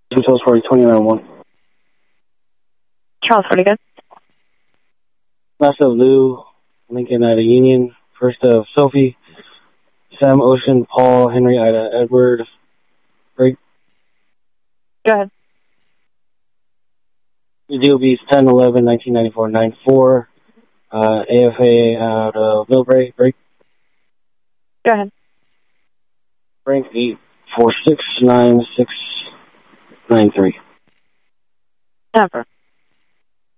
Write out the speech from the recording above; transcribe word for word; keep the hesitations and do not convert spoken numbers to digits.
Charles forty, twenty-nine one. Charles forty, good. Last of Lou, Lincoln, Ida, Union. First of Sophie, Sam, Ocean, Paul, Henry, Ida, Edward. Break. Go ahead. The D O B is ten eleven nineteen ninety-four nine four. Uh, A F A out of Millbrae. Break. Go ahead. Frank eight four six nine six nine three. Never.